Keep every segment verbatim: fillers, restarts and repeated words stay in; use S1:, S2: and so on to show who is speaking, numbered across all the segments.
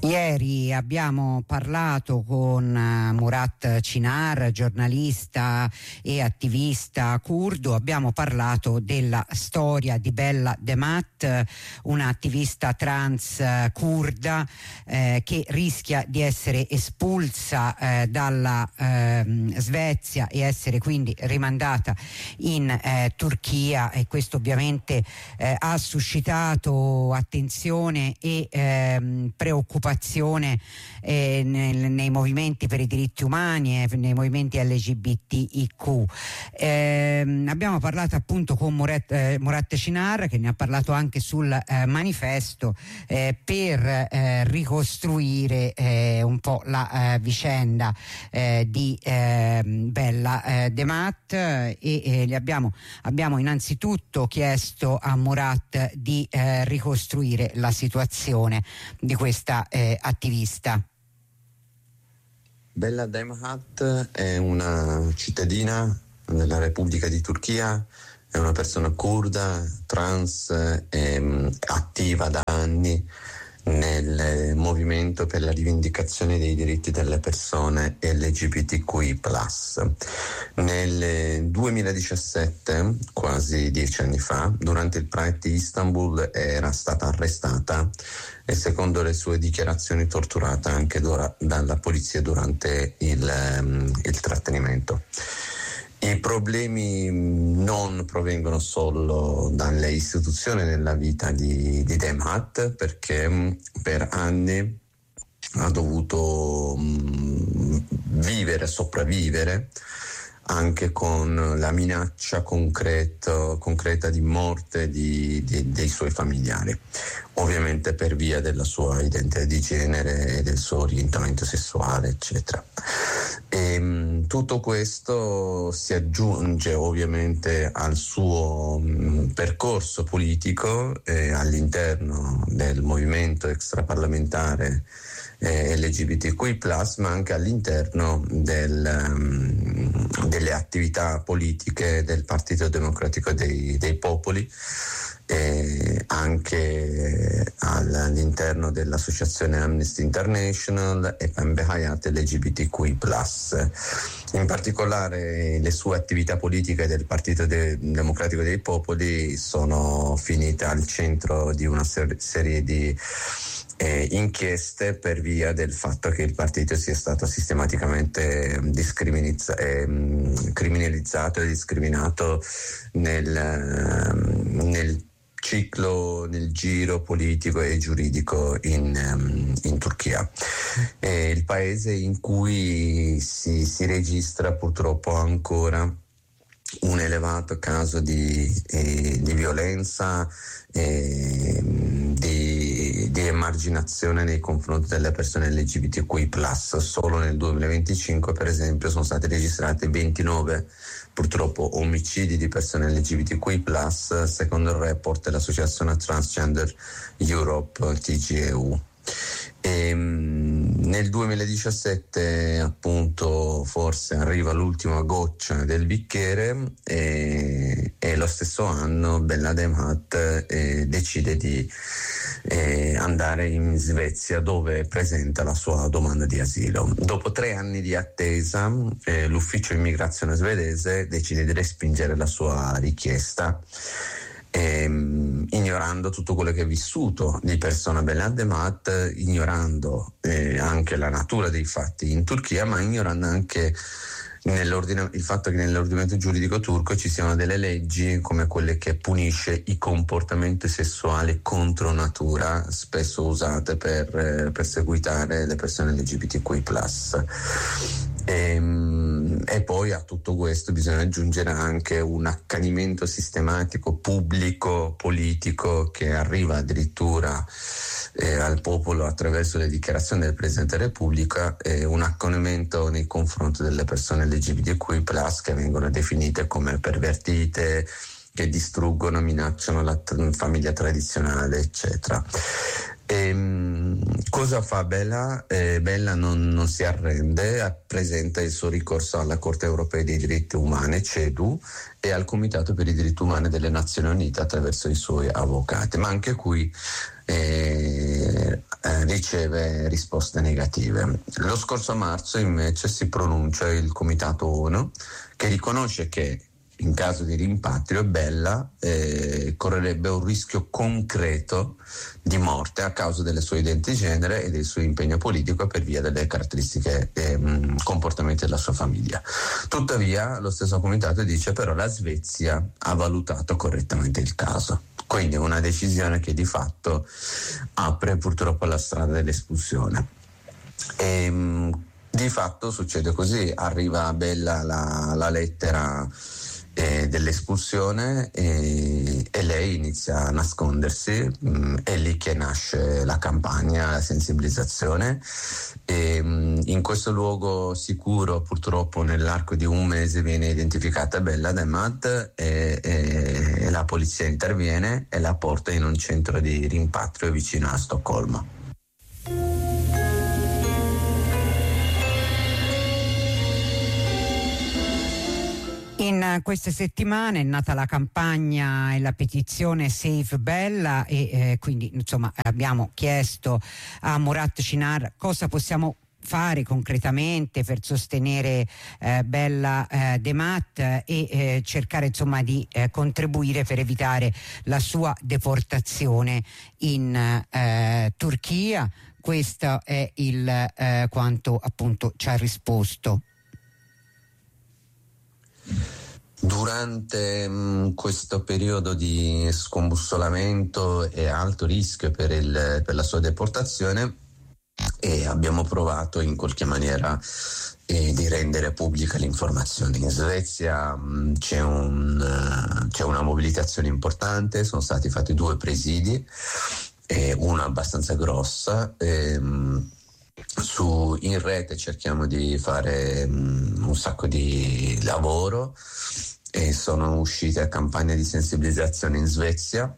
S1: Ieri abbiamo parlato con Murat Çınar, giornalista e attivista curdo. Abbiamo parlato della storia di Bella Demat, un'attivista trans curda eh, che rischia di essere espulsa eh, dalla eh, Svezia e essere quindi rimandata in eh, Turchia, e questo ovviamente eh, ha suscitato attenzione e ehm, preoccupazione eh, nel, nei movimenti per i diritti umani e nei movimenti L G B T I Q. Eh, abbiamo parlato appunto con Murat, eh, Murat Çınar, che ne ha parlato anche sul eh, manifesto, eh, per eh, ricostruire eh, un po' la eh, vicenda eh, di eh, Bella eh, Demat, e eh, gli abbiamo, abbiamo innanzitutto chiesto a Murat di eh, ricostruire la situazione di questa eh, attivista.
S2: Bella Demat è una cittadina della Repubblica di Turchia, è una persona curda, trans, e attiva da anni nel movimento per la rivendicazione dei diritti delle persone L G B T Q I plus. Nel duemiladiciassette, quasi dieci anni fa, durante il Pride di Istanbul era stata arrestata e, secondo le sue dichiarazioni, torturata anche dura- dalla polizia durante il, um, il trattenimento. I problemi non provengono solo dalle istituzioni nella vita di, di Demat, perché per anni ha dovuto mh, vivere, sopravvivere anche con la minaccia concreto, concreta di morte di, di, dei suoi familiari, ovviamente per via della sua identità di genere e del suo orientamento sessuale, eccetera. E, mh, tutto questo si aggiunge ovviamente al suo mh, percorso politico eh, all'interno del movimento extraparlamentare eh, L G B T Q I plus, ma anche all'interno del, um, delle attività politiche del Partito Democratico dei, dei Popoli, e anche all'interno dell'associazione Amnesty International e Pembe Hayat L G B T Q I plus. In particolare le sue attività politiche del Partito De- Democratico dei Popoli sono finite al centro di una ser- serie di eh, inchieste per via del fatto che il partito sia stato sistematicamente discriminizza- eh, criminalizzato e discriminato nel, nel ciclo, nel giro politico e giuridico in, um, in Turchia. È il paese in cui si, si registra purtroppo ancora un elevato caso di, eh, di violenza, eh, di, di emarginazione nei confronti delle persone L G B T Q I plus. Solo nel duemilaventicinque, per esempio, sono state registrate ventinove purtroppo omicidi di persone L G B T Q I plus, secondo il report dell'Associazione Transgender Europe, T G E U. E, nel duemiladiciassette appunto forse arriva l'ultima goccia del bicchiere, e, e lo stesso anno Bella Demat eh, decide di eh, andare in Svezia, dove presenta la sua domanda di asilo. Dopo tre anni di attesa eh, l'ufficio immigrazione svedese decide di respingere la sua richiesta, Ehm, ignorando tutto quello che è vissuto di persona Bella Demat, ignorando eh, anche la natura dei fatti in Turchia, ma ignorando anche il fatto che nell'ordinamento giuridico turco ci siano delle leggi come quelle che punisce i comportamenti sessuali contro natura, spesso usate per eh, perseguitare le persone L G B T Q I plus. E, e poi a tutto questo bisogna aggiungere anche un accanimento sistematico, pubblico, politico, che arriva addirittura eh, al popolo attraverso le dichiarazioni del Presidente della Repubblica, e un accanimento nei confronti delle persone L G B T Q I plus, che vengono definite come pervertite, che distruggono, minacciano la t- famiglia tradizionale, eccetera. E, cosa fa Bella? Eh, Bella non, non si arrende, presenta il suo ricorso alla Corte Europea dei Diritti Umani, C E D U, e al Comitato per i Diritti Umani delle Nazioni Unite attraverso i suoi avvocati, ma anche qui eh, eh, riceve risposte negative. Lo scorso marzo invece si pronuncia il Comitato ONU che riconosce che in caso di rimpatrio Bella eh, correrebbe un rischio concreto di morte a causa delle sue identità di genere e del suo impegno politico per via delle caratteristiche e eh, comportamenti della sua famiglia. Tuttavia lo stesso comitato dice però la Svezia ha valutato correttamente il caso. Quindi è una decisione che di fatto apre purtroppo la strada dell'espulsione. E, mh, di fatto succede così, arriva a Bella la, la lettera eh, dell'espulsione e, e lei inizia a nascondersi, mh, è lì che nasce la campagna, la sensibilizzazione. E, mh, in questo luogo sicuro purtroppo nell'arco di un mese viene identificata Bella Demat e, e, e la polizia interviene e la porta in un centro di rimpatrio vicino a Stoccolma.
S1: In queste settimane è nata la campagna e la petizione Save Bella e eh, quindi insomma abbiamo chiesto a Murat Çınar cosa possiamo fare concretamente per sostenere eh, Bella eh, Demat e eh, cercare insomma di eh, contribuire per evitare la sua deportazione in eh, Turchia. Questo è il eh, quanto appunto ci ha risposto.
S2: Durante mh, questo periodo di scombussolamento e alto rischio per, il, per la sua deportazione e abbiamo provato in qualche maniera eh, di rendere pubblica l'informazione. In Svezia mh, c'è, un, uh, c'è una mobilitazione importante, sono stati fatti due presidi, eh, una abbastanza grossa. Ehm, Su, in rete cerchiamo di fare um, un sacco di lavoro e sono uscite campagne di sensibilizzazione in Svezia,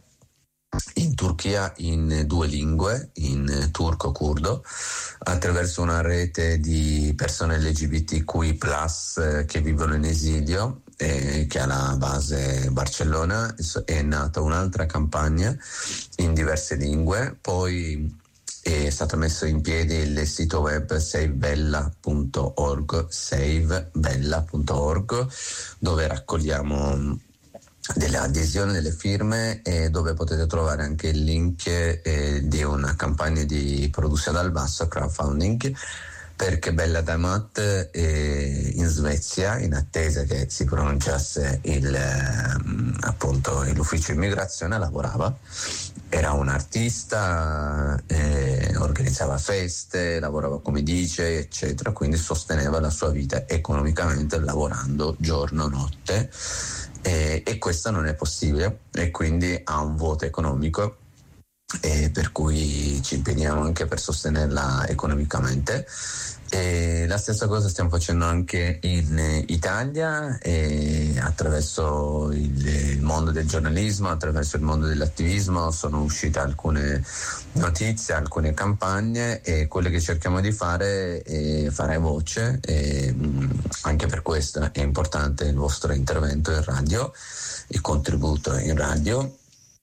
S2: in Turchia in due lingue, in turco-curdo, attraverso una rete di persone L G B T Q I plus eh, che vivono in esilio eh, che ha la base Barcellona. È nata un'altra campagna in diverse lingue, poi è stato messo in piedi il sito web savebella punto org, savebella punto org, dove raccogliamo delle adesioni, delle firme e dove potete trovare anche il link eh, di una campagna di produzione dal basso, crowdfunding, perché Bella Demat eh, in Svezia, in attesa che si pronunciasse il, eh, appunto l'ufficio immigrazione, lavorava. Era un artista, eh, organizzava feste, lavorava come D J, eccetera, quindi sosteneva la sua vita economicamente lavorando giorno notte eh, e questo non è possibile e quindi ha un vuoto economico e per cui ci impegniamo anche per sostenerla economicamente. E la stessa cosa stiamo facendo anche in Italia e attraverso il, il mondo del giornalismo, attraverso il mondo dell'attivismo sono uscite alcune notizie, alcune campagne e quello che cerchiamo di fare è fare voce e anche per questo è importante il vostro intervento in radio, il contributo in radio.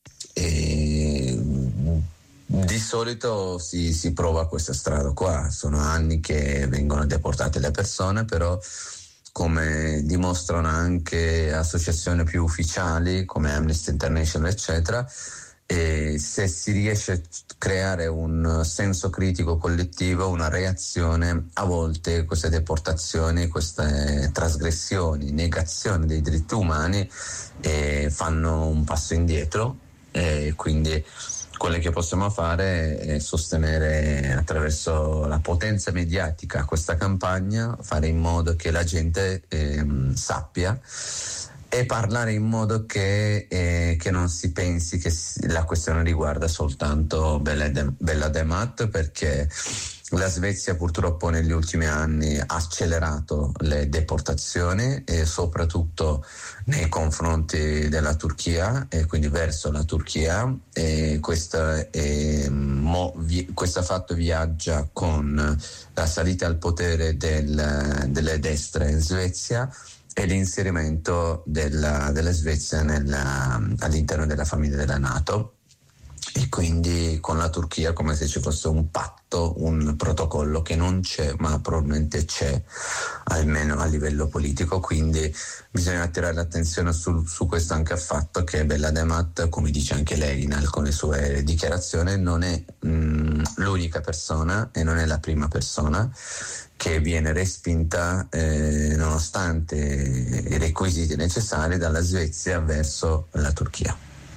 S2: E di solito si, si prova questa strada qua, sono anni che vengono deportate le persone, però come dimostrano anche associazioni più ufficiali come Amnesty International eccetera, e se si riesce a creare un senso critico collettivo, una reazione, a volte queste deportazioni, queste trasgressioni, negazioni dei diritti umani eh, fanno un passo indietro e quindi quello che possiamo fare è sostenere attraverso la potenza mediatica questa campagna, fare in modo che la gente eh, sappia e parlare in modo che, eh, che non si pensi che la questione riguarda soltanto Bella, De- Bella Demat, perché la Svezia purtroppo negli ultimi anni ha accelerato le deportazioni e soprattutto nei confronti della Turchia e quindi verso la Turchia e questo, è, mo, vi, questo fatto viaggia con la salita al potere del, delle destre in Svezia e l'inserimento della, della Svezia nella, all'interno della famiglia della NATO. e quindi con la Turchia come se ci fosse un patto, un protocollo che non c'è, ma probabilmente c'è, almeno a livello politico. Quindi bisogna attirare l'attenzione su, su questo anche al fatto che Bella Demat, come dice anche lei in alcune sue dichiarazioni, non è mh, l'unica persona e non è la prima persona che viene respinta eh, nonostante i requisiti necessari dalla Svezia verso la Turchia.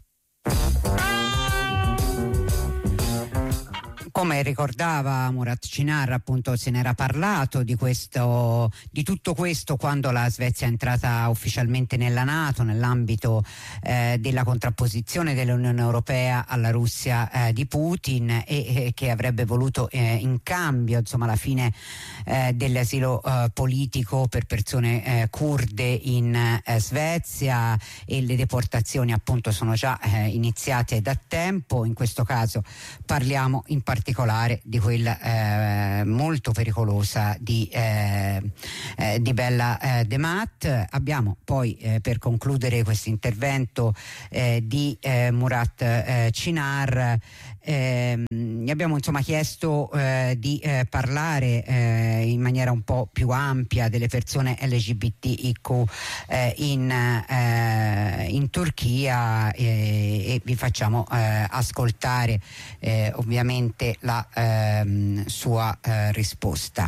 S1: Come ricordava Murat Çınar, appunto se n'era parlato di questo, di tutto questo quando la Svezia è entrata ufficialmente nella NATO, nell'ambito eh, della contrapposizione dell'Unione Europea alla Russia eh, di Putin, e, e che avrebbe voluto eh, in cambio, insomma, la fine eh, dell'asilo eh, politico per persone eh, kurde in eh, Svezia, e le deportazioni appunto sono già eh, iniziate da tempo. In questo caso parliamo in particolare particolare di quella eh, molto pericolosa di, eh, eh, di Bella eh, Demat. Abbiamo poi eh, per concludere questo intervento eh, di eh, Murat eh, Çınar, eh, gli abbiamo insomma chiesto eh, di eh, parlare eh, in maniera un po' più ampia delle persone L G B T I Q eh, in, eh, in Turchia, eh, e vi facciamo eh, ascoltare eh, ovviamente la ehm, sua eh, risposta.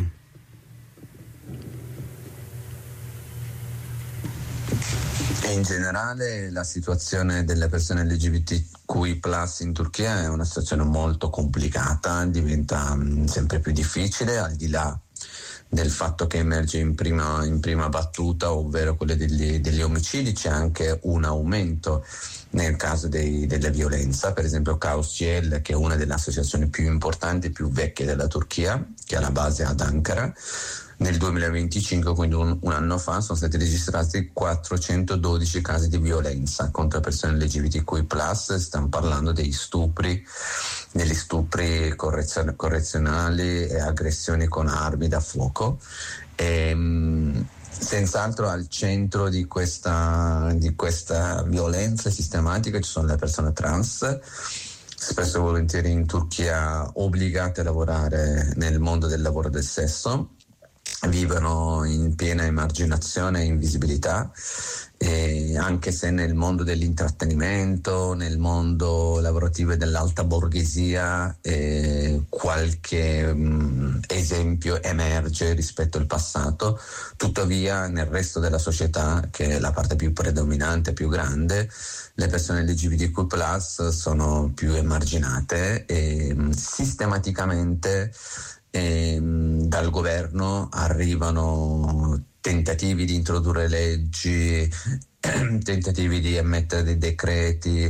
S2: E in generale la situazione delle persone L G B T Q I plus in Turchia è una situazione molto complicata, diventa mh, sempre più difficile, al di là del fatto che emerge in prima, in prima battuta, ovvero quelle degli, degli omicidi. C'è anche un aumento nel caso dei, della violenza. Per esempio Caos G L, che è una delle associazioni più importanti e più vecchie della Turchia, che ha la base ad Ankara, nel duemilaventicinque, quindi un, un anno fa, sono stati registrati quattrocentododici casi di violenza contro persone L G B T Q I plus. Stiamo parlando degli stupri, degli stupri correzio- correzionali e aggressioni con armi da fuoco. E, mh, senz'altro al centro di questa, di questa violenza sistematica ci sono le persone trans, spesso e volentieri in Turchia obbligate a lavorare nel mondo del lavoro del sesso, vivono in piena emarginazione e invisibilità, e anche se nel mondo dell'intrattenimento, nel mondo lavorativo e dell'alta borghesia eh, qualche mh, esempio emerge rispetto al passato, tuttavia nel resto della società, che è la parte più predominante, più grande, le persone L G B T Q plus sono più emarginate e mh, sistematicamente E, dal governo arrivano tentativi di introdurre leggi, tentativi di emettere dei decreti,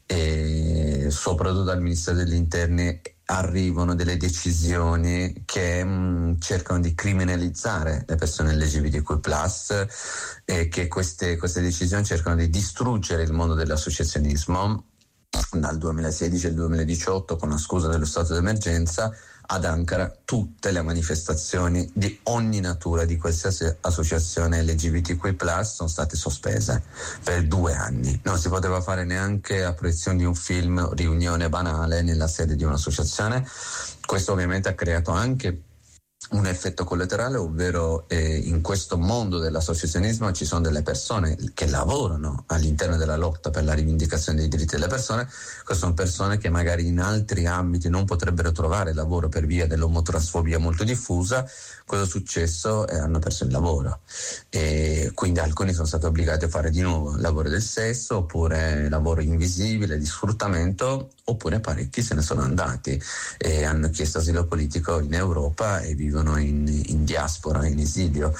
S2: e soprattutto dal Ministero degli Interni arrivano delle decisioni che mh, cercano di criminalizzare le persone L G B T Q plus, e che queste, queste decisioni cercano di distruggere il mondo dell'associazionismo. Dal duemilasedici al duemiladiciotto, con la scusa dello stato d'emergenza, ad Ankara tutte le manifestazioni di ogni natura di qualsiasi associazione L G B T Q I plus sono state sospese per due anni. Non si poteva fare neanche la proiezione di un film, riunione banale nella sede di un'associazione. Questo ovviamente ha creato anche un effetto collaterale, ovvero eh, in questo mondo dell'associazionismo ci sono delle persone che lavorano all'interno della lotta per la rivendicazione dei diritti delle persone. Queste sono persone che magari in altri ambiti non potrebbero trovare lavoro per via dell'omotransfobia molto diffusa. Cosa è successo? Eh, hanno perso il lavoro, e quindi alcuni sono stati obbligati a fare di nuovo lavoro del sesso, oppure lavoro invisibile di sfruttamento, oppure parecchi se ne sono andati e hanno chiesto asilo politico in Europa e vivono in, in diaspora, in esilio.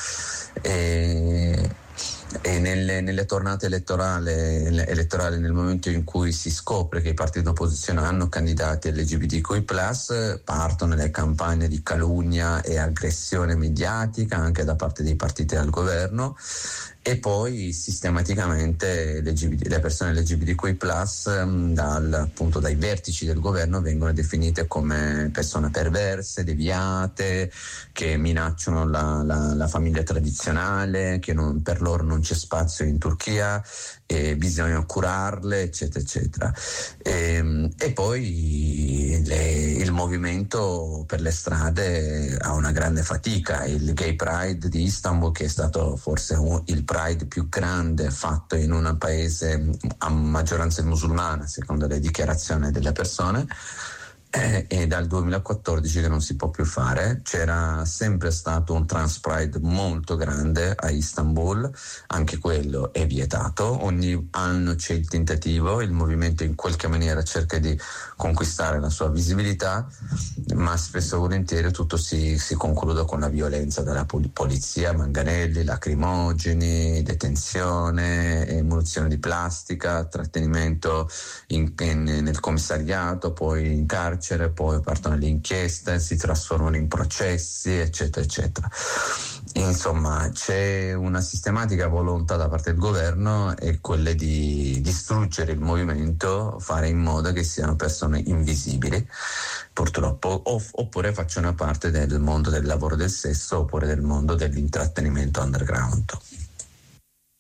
S2: E, e nelle, nelle tornate elettorali, elettorali, nel momento in cui si scopre che i partiti d'opposizione hanno candidati L G B T Q I plus, partono le campagne di calunnia e aggressione mediatica anche da parte dei partiti al governo, e poi sistematicamente L G B T, le persone L G B T Q I plus dal, appunto dai vertici del governo vengono definite come persone perverse, deviate, che minacciano la, la, la famiglia tradizionale, che non, per loro non c'è spazio in Turchia e bisogna curarle, eccetera eccetera. E, e poi le, il movimento per le strade ha una grande fatica. Il Gay Pride di Istanbul, che è stato forse un, il Pride più grande fatto in un paese a maggioranza musulmana secondo le dichiarazioni delle persone, Eh, e dal duemilaquattordici che non si può più fare. C'era sempre stato un Trans Pride molto grande a Istanbul, anche quello è vietato. Ogni anno c'è il tentativo, il movimento in qualche maniera cerca di conquistare la sua visibilità, ma spesso e volentieri tutto si, si conclude con la violenza della pol- polizia, manganelli, lacrimogeni, detenzione, munizioni di plastica, trattenimento in, in, nel commissariato, poi in carcere, poi partono le inchieste, si trasformano in processi, eccetera eccetera. Insomma, c'è una sistematica volontà da parte del governo e quella di distruggere il movimento, fare in modo che siano persone invisibili, purtroppo, off- oppure facciano parte del mondo del lavoro del sesso oppure del mondo dell'intrattenimento underground.